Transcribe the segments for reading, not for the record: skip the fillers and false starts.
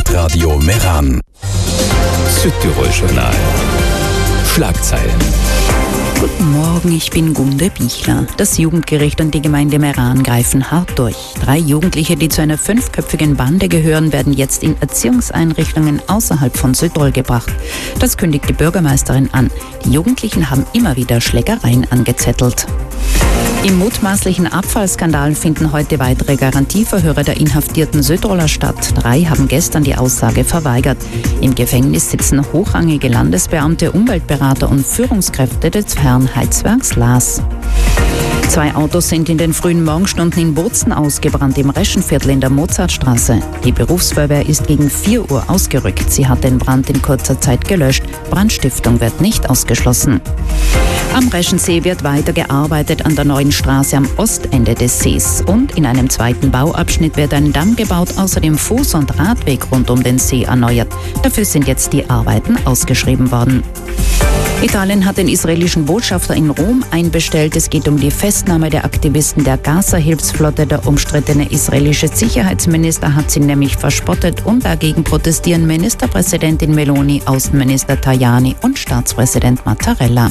Stadtradio Meran. Südtirol-Journal. Schlagzeilen. Guten Morgen, ich bin Gunde Bichler. Das Jugendgericht und die Gemeinde Meran greifen hart durch. 3 Jugendliche, die zu einer 5-köpfigen Bande gehören, werden jetzt in Erziehungseinrichtungen außerhalb von Südtirol gebracht. Das kündigt die Bürgermeisterin an. Die Jugendlichen haben immer wieder Schlägereien angezettelt. Im mutmaßlichen Abfallskandal finden heute weitere Garantieverhöre der inhaftierten Südtiroler statt. 3 haben gestern die Aussage verweigert. Im Gefängnis sitzen hochrangige Landesbeamte, Umweltberater und Führungskräfte des Fernheizwerks LAS. 2 Autos sind in den frühen Morgenstunden in Bozen ausgebrannt, im Reschenviertel in der Mozartstraße. Die Berufsfeuerwehr ist gegen 4 Uhr ausgerückt. Sie hat den Brand in kurzer Zeit gelöscht. Brandstiftung wird nicht ausgeschlossen. Am Reschensee wird weiter gearbeitet an der neuen Straße am Ostende des Sees. Und in einem zweiten Bauabschnitt wird ein Damm gebaut, außerdem Fuß- und Radweg rund um den See erneuert. Dafür sind jetzt die Arbeiten ausgeschrieben worden. Italien hat den israelischen Botschafter in Rom einbestellt. Es geht um die Festnahme der Aktivisten der Gaza-Hilfsflotte. Der umstrittene israelische Sicherheitsminister hat sie nämlich verspottet und dagegen protestieren Ministerpräsidentin Meloni, Außenminister Tajani und Staatspräsident Mattarella.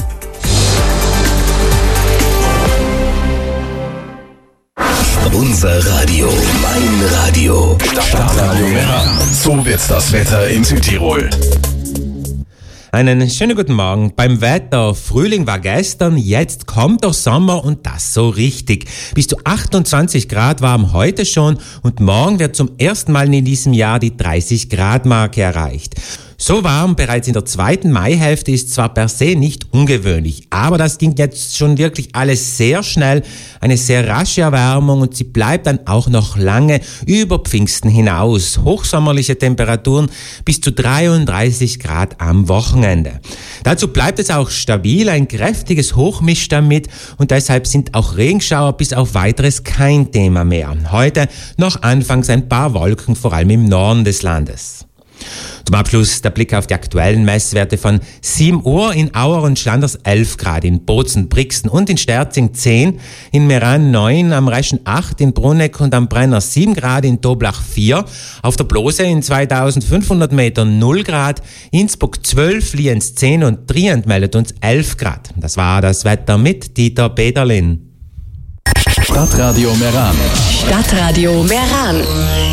Unser Radio, mein Radio. Stadtradio Meran. So wird das Wetter in Südtirol. Einen schönen guten Morgen. Beim Wetter, Frühling war gestern, jetzt kommt der Sommer und das so richtig. Bis zu 28 Grad warm heute schon und morgen wird zum ersten Mal in diesem Jahr die 30-Grad-Marke erreicht. So warm bereits in der zweiten Maihälfte ist zwar per se nicht ungewöhnlich, aber das ging jetzt schon wirklich alles sehr schnell, eine sehr rasche Erwärmung und sie bleibt dann auch noch lange über Pfingsten hinaus. Hochsommerliche Temperaturen bis zu 33 Grad am Wochenende. Dazu bleibt es auch stabil, ein kräftiges Hoch mischt damit und deshalb sind auch Regenschauer bis auf weiteres kein Thema mehr. Heute noch anfangs ein paar Wolken, vor allem im Norden des Landes. Zum Abschluss der Blick auf die aktuellen Messwerte von 7 Uhr in Auer und Schlanders 11 Grad, in Bozen, Brixen und in Sterzing 10, in Meran 9, am Reschen 8, in Bruneck und am Brenner 7 Grad, in Toblach 4, auf der Blose in 2500 Metern 0 Grad, Innsbruck 12, Lienz 10 und Trient meldet uns 11 Grad. Das war das Wetter mit Dieter Peterlin. Stadtradio Meran. Stadtradio Meran.